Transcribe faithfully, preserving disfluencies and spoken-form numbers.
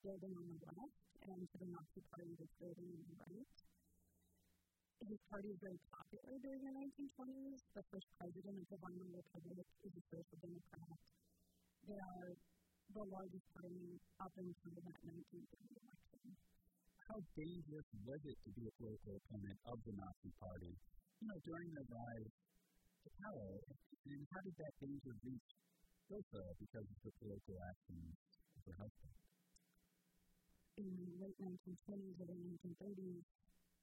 building on the left and to the Nazi Party that's building on the right. His party is very popular during the nineteen twenties. The first president of the Weimar Republic is a social democrat. They are the largest party up until that nineteen thirty election. How dangerous was it to be a political opponent of the Nazi Party, you know, during the rise to power? And how did that danger reach Rosa because of the political actions of her husband? In the late nineteen twenties or the nineteen thirties,